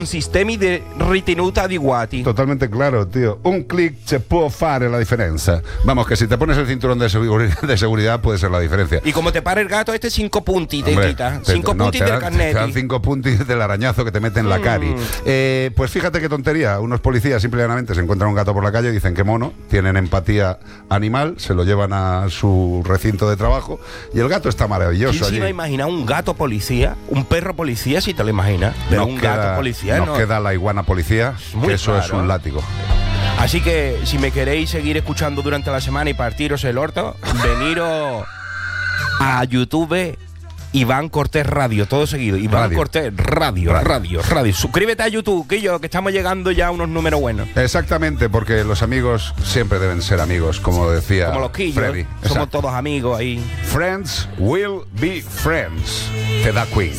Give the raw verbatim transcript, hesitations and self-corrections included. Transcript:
sistemi di ritenuta adeguati. Totalmente claro, tío. Un clic se puede fare la diferencia. Vamos, que si te pones el cinturón de seguridad, de seguridad puede ser la diferencia. Y como te para el gato, este cinco punti te Hombre, quita. te- Cinco no, punti te del dan- carnet. Te dan cinco puntos del arañazo que te mete en la Mm. cari. Eh, pues fíjate qué tontería. Unos policías simplemente se encuentran un gato por la calle y dicen que mono, tienen empatía animal, se lo llevan a su recinto de trabajo y el gato está maravilloso ¿Quién se allí. iba a imaginar un gato policía? Un perro policía, si te lo imaginas. Pero Nos un queda- gato policía, nos ¿no? queda la iguana policía, Muy que eso es claro. un látigo. Así que si me queréis seguir escuchando durante la semana y partiros el orto, veniros a YouTube Iván Cortés Radio, todo seguido. Iván Radio. Cortés Radio, Radio. radio, radio. Suscríbete a YouTube, que yo, que estamos llegando ya a unos números buenos. Exactamente, porque los amigos siempre deben ser amigos, como decía Como los quillos, Freddy. somos Exacto. todos amigos ahí. Friends will be friends. Te da Queen.